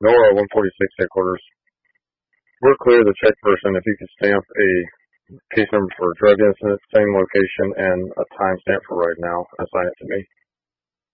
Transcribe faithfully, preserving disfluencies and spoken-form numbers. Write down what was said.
NORA one forty-six headquarters. We're clear the check person. If you could stamp a case number for a drug incident, same location, and a timestamp for right now, assign it to me.